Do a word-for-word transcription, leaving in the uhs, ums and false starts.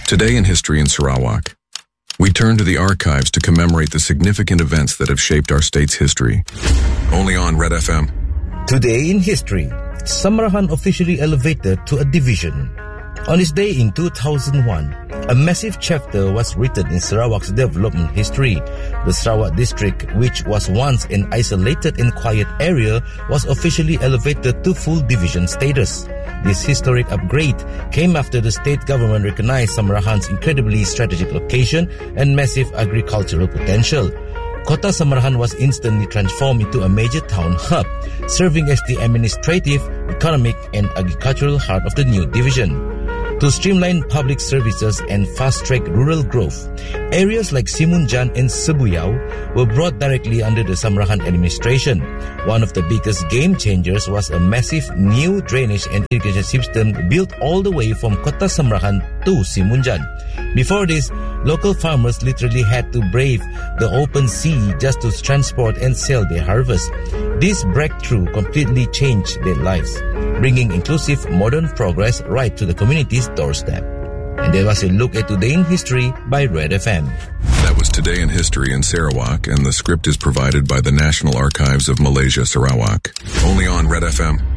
Today in History in Sarawak, we turn to the archives to commemorate the significant events that have shaped our state's history. Only on Red F M. Today in History, Samarahan officially elevated to a division. On this day in two thousand one, a massive chapter was written in Sarawak's development history. The Sarawak district, which was once an isolated and quiet area, was officially elevated to full division status. This historic upgrade came after the state government recognized Samarahan's incredibly strategic location and massive agricultural potential. Kota Samarahan was instantly transformed into a major town hub, serving as the administrative, economic, and agricultural heart of the new division. To streamline public services and fast-track rural growth, areas like Simunjan and Sibuyao were brought directly under the Samarahan administration. One of the biggest game changers was a massive new drainage and irrigation system built all the way from Kota Samarahan to Simunjan. Before this, local farmers literally had to brave the open sea just to transport and sell their harvest. This breakthrough completely changed their lives, bringing inclusive modern progress right to the community's doorstep. And there was a look at Today in History by Red F M. That was Today in History in Sarawak, and the script is provided by the National Archives of Malaysia, Sarawak. Only on Red F M.